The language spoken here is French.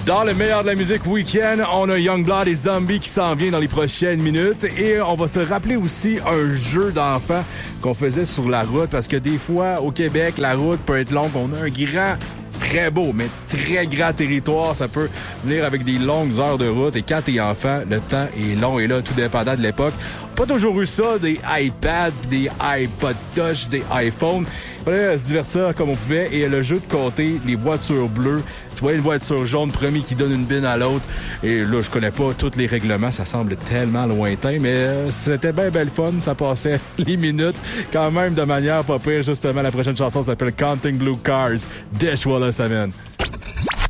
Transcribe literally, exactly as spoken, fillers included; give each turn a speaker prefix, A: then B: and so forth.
A: Dans le meilleur de la musique week-end, on a Youngblood et Zombie qui s'en vient dans les prochaines minutes. Et on va se rappeler aussi un jeu d'enfant qu'on faisait sur la route parce que des fois, au Québec, la route peut être longue. On a un grand, très beau, mais très grand territoire. Ça peut venir avec des longues heures de route. Et quand t'es enfant, le temps est long et là, tout dépendant de l'époque. Pas toujours eu ça, des iPads, des iPod Touch, des iPhones. Il fallait se divertir comme on pouvait. Et le jeu de compter, les voitures bleues. Tu vois une voiture jaune, premier qui donne une bine à l'autre. Et là, je connais pas tous les règlements. Ça semble tellement lointain, mais euh, c'était bien, bien le fun. Ça passait les minutes quand même de manière pas pire. Justement, la prochaine chanson s'appelle Counting Blue Cars. Deshwalla Samen.